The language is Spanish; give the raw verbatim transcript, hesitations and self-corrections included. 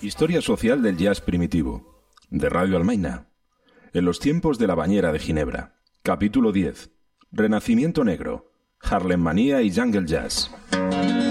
Historia social del jazz primitivo, de Radio Almaina. En los tiempos de la bañera de Ginebra. Capítulo diez. Renacimiento negro, Harlem Manía y Jungle Jazz.